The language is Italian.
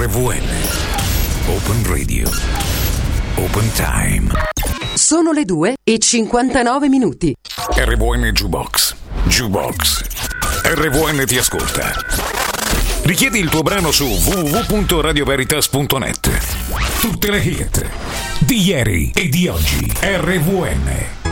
RVN. Open Radio. Open Time. Sono le 2:59. RVN Jukebox. Jukebox. RVN ti ascolta. Richiedi il tuo brano su www.radioveritas.net. Tutte le hit di ieri e di oggi. RVN.